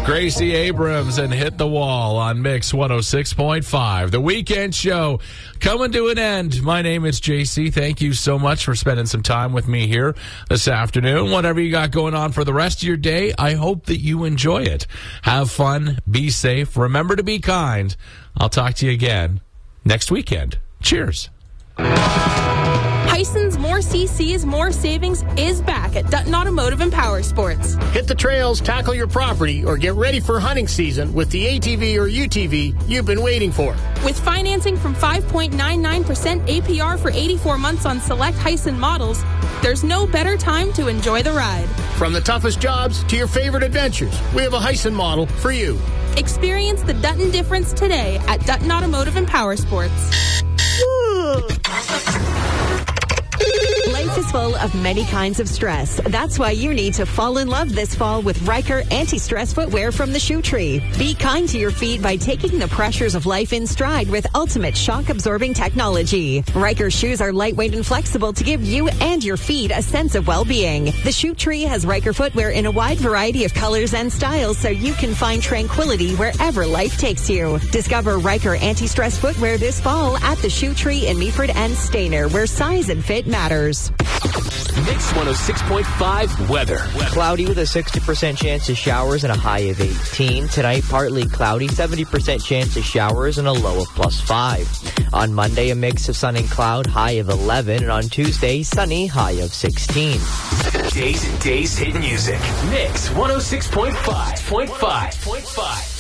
Gracie Abrams and Hit the Wall on Mix 106.5. The weekend show coming to an end. My name is JC. Thank you so much for spending some time with me here this afternoon. Whatever you got going on for the rest of your day, I hope that you enjoy it. Have fun. Be safe. Remember to be kind. I'll talk to you again next weekend. Cheers. Tyson's More CC's More Savings is back at Dutton Automotive and Power Sports. Hit the trails, tackle your property, or get ready for hunting season with the ATV or UTV you've been waiting for. With financing from 5.99% APR for 84 months on select Hyson models, there's no better time to enjoy the ride. From the toughest jobs to your favorite adventures, we have a Hyson model for you. Experience the Dutton difference today at Dutton Automotive and Power Sports. Life is full of many kinds of stress. That's why you need to fall in love this fall with Ryker anti-stress footwear from the Shoe Tree. Be kind to your feet by taking the pressures of life in stride with ultimate shock-absorbing technology. Ryker shoes are lightweight and flexible to give you and your feet a sense of well-being. The Shoe Tree has Ryker footwear in a wide variety of colors and styles so you can find tranquility wherever life takes you. Discover Ryker anti-stress footwear this fall at the Shoe Tree in Meaford and Stayner, where size and fit matters. Mix 106.5 weather. Cloudy with a 60% chance of showers and a high of 18. Tonight, partly cloudy, 70% chance of showers and a low of +5. On Monday, a mix of sun and cloud, high of 11. And on Tuesday, sunny, high of 16. Days and Days hit music. Mix 106.5.